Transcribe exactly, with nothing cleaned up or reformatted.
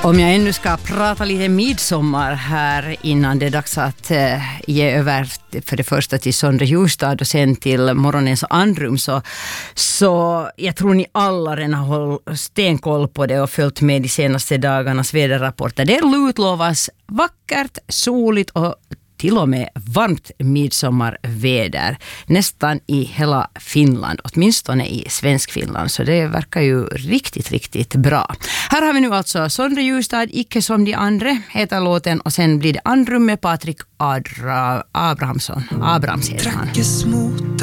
Om jag ännu ska prata lite midsommar här innan det är dags att eh, ge över för det första till Sondre Justad och sen till morgonens andrum, så, så jag tror ni alla redan har hållit stenkoll på det och följt med de senaste dagarnas väderrapporter. Det utlovas vackert, soligt och till och med varmt midsommarväder nästan i hela Finland, åtminstone i svensk Finland, så det verkar ju riktigt, riktigt bra. Här har vi nu alltså Sondre Justad, Icke som de andra heter låten, och sen blir det andrum med Patrik Adra, Abrahamsson. Abrahams heter han.